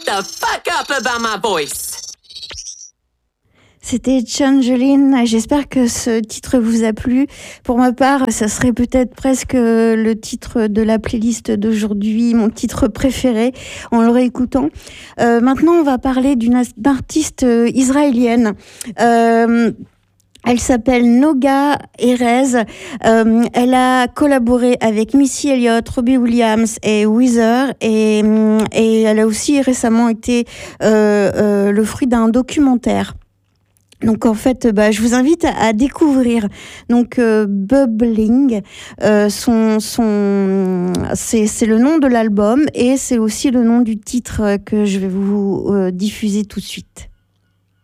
the fuck up about my voice. C'était Changeline. J'espère que ce titre vous a plu. Pour ma part, ça serait peut-être presque le titre de la playlist d'aujourd'hui, mon titre préféré en le réécoutant. Maintenant, on va parler d'une artiste israélienne. Elle s'appelle Noga Erez. Elle a collaboré avec Missy Elliott, Robbie Williams et Weezer. Et elle a aussi récemment été le fruit d'un documentaire. Donc en fait, je vous invite à découvrir donc Bubbling. C'est le nom de l'album et c'est aussi le nom du titre que je vais vous diffuser tout de suite.